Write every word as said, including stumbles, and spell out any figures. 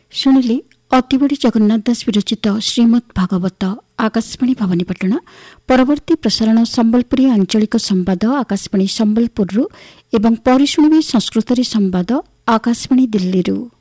ଶୁଣିଲେ ଅତିବଡ଼ି ଜଗନ୍ନାଥ ଦାସ ବିରଚିତ ଶ୍ରୀମଦ୍ ଭାଗବତ ଆକାଶବାଣୀ ଭବାନୀପାଟଣା। ପରବର୍ତ୍ତୀ ପ୍ରସାରଣ ସମ୍ବଲପୁରୀ ଆଞ୍ଚଳିକ ସମ୍ବାଦ ଆକାଶବାଣୀ ସମ୍ବଲପୁରରୁ ଏବଂ ପରେ ଶୁଣିବେ ସଂସ୍କୃତରେ ସମ୍ବାଦ ଆକାଶବାଣୀ ଦିଲ୍ଲୀରୁ।